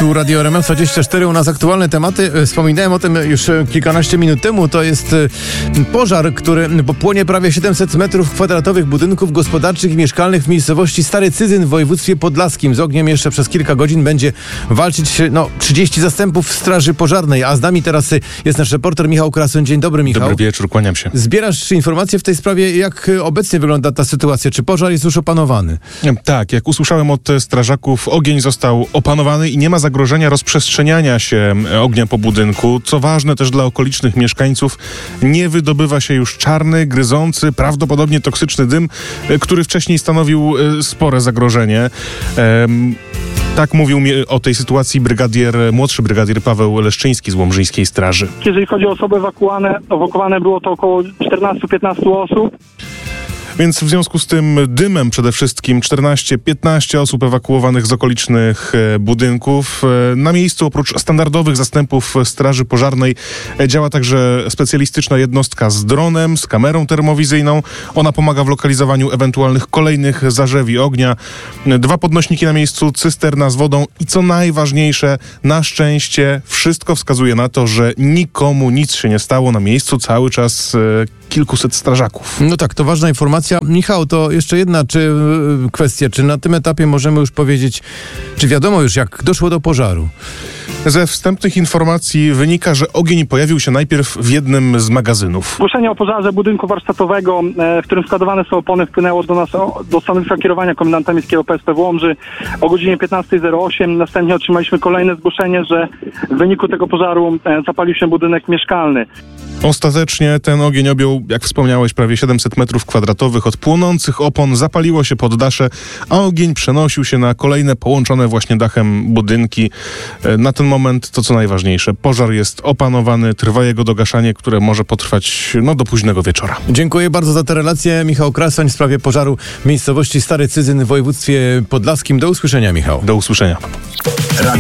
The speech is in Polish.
Tu Radio RMF24, u nas aktualne tematy. Wspominałem o tym już kilkanaście minut temu. To jest pożar, który płonie prawie 700 metrów kwadratowych budynków gospodarczych i mieszkalnych w miejscowości Stary Cyzyn w województwie podlaskim. Z ogniem jeszcze przez kilka godzin będzie walczyć 30 zastępów straży pożarnej. A z nami teraz jest nasz reporter Michał Krasoń. Dzień dobry, Michał. Dobry wieczór, kłaniam się. Zbierasz informacje w tej sprawie, jak obecnie wygląda ta sytuacja? Czy pożar jest już opanowany? Tak, jak usłyszałem od strażaków, ogień został opanowany i nie ma zagrożenia rozprzestrzeniania się ognia po budynku. Co ważne też dla okolicznych mieszkańców, nie wydobywa się już czarny, gryzący, prawdopodobnie toksyczny dym, który wcześniej stanowił spore zagrożenie. Tak mówił mi o tej sytuacji młodszy brygadier Paweł Leszczyński z Łomżyńskiej Straży. Jeżeli chodzi o osoby ewakuowane było to około 14-15 osób. Więc w związku z tym dymem przede wszystkim 14-15 osób ewakuowanych z okolicznych budynków. Na miejscu oprócz standardowych zastępów straży pożarnej działa także specjalistyczna jednostka z dronem, z kamerą termowizyjną. Ona pomaga w lokalizowaniu ewentualnych kolejnych zarzewi ognia. 2 podnośniki na miejscu, cysterna z wodą i co najważniejsze, na szczęście wszystko wskazuje na to, że nikomu nic się nie stało. Na miejscu cały czas kilkuset strażaków. No tak, to ważna informacja. Michał, to jeszcze jedna kwestia. Czy na tym etapie możemy już powiedzieć, czy wiadomo już, jak doszło do pożaru? Ze wstępnych informacji wynika, że ogień pojawił się najpierw w jednym z magazynów. Zgłoszenie o pożarze budynku warsztatowego, w którym skladowane są opony, wpłynęło do nas do stanowiska kierowania komendanta miejskiego PSP w Łomży o godzinie 15:08. Następnie otrzymaliśmy kolejne zgłoszenie, że w wyniku tego pożaru zapalił się budynek mieszkalny. Ostatecznie ten ogień objął, jak wspomniałeś, prawie 700 metrów kwadratowych. Od płonących opon zapaliło się poddasze, a ogień przenosił się na kolejne połączone właśnie dachem budynki. Na ten moment to co najważniejsze. Pożar jest opanowany, trwa jego dogaszanie, które może potrwać do późnego wieczora. Dziękuję bardzo za tę relację. Michał Krasoń w sprawie pożaru w miejscowości Stary Cyzyn w województwie podlaskim. Do usłyszenia, Michał. Do usłyszenia.